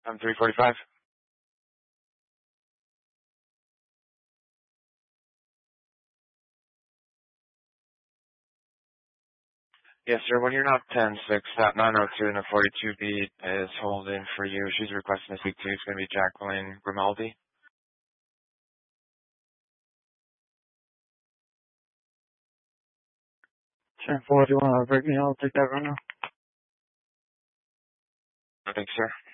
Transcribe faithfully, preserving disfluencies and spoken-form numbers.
I'm three forty-five. Yes, sir. When you're not ten six, that nine oh two and a forty-two beat is holding for you. She's requesting to speak to you. It's going to be Jacqueline Grimaldi. Ten four, do you want to break me? I'll take that right now. I think, sir.